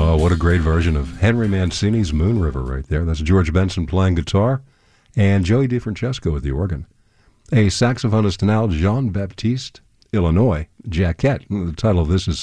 Oh, what a great version of Henry Mancini's Moon River right there. That's George Benson playing guitar and Joey DeFrancesco at the organ. A saxophonist now, Jean-Baptiste Illinois Jacquet. The title of this is